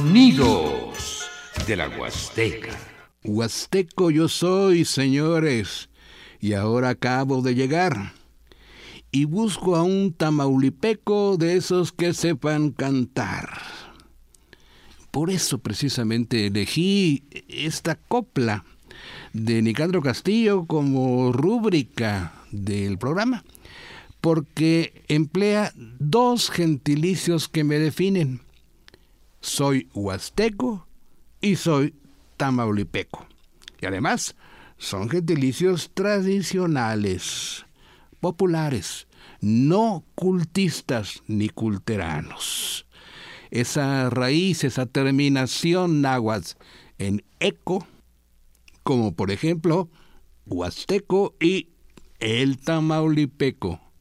Sonidos de la Huasteca. Huasteco yo soy, señores, y ahora acabo de llegar. Y busco a un tamaulipeco de esos que sepan cantar. Por eso precisamente elegí esta copla de Nicandro Castillo como rúbrica del programa, porque emplea dos gentilicios que me definen. Soy huasteco y soy tamaulipeco. Y además son gentilicios tradicionales, populares, no cultistas ni culteranos. Esa raíz, esa terminación náhuatl en eco, como por ejemplo huasteco y el tamaulipeco.